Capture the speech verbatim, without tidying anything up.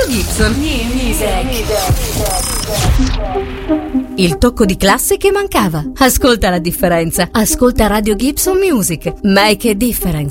Radio Gibson. Il tocco di classe che mancava. Ascolta la differenza. Ascolta Radio Gibson Music. Make a difference.